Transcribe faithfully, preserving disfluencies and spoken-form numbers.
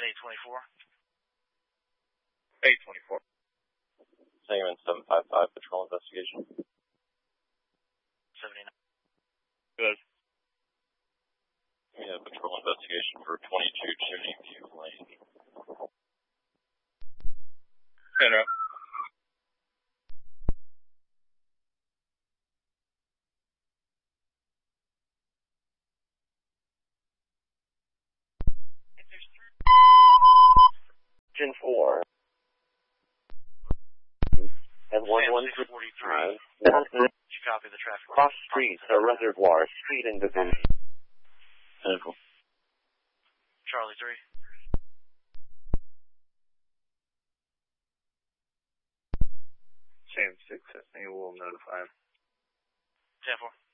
Lincoln eight twenty-four. eight twenty-four. Sangamon seven five five, patrol investigation. seventy-nine. Good. We have patrol investigation for twenty-two Chimney View Lane. Stand up. Gen four. And one one forty-three. five. Did you copy the traffic? Cross street, a reservoir, street in division. Central. Charlie three. Sam six, I think we'll notify him. ten four.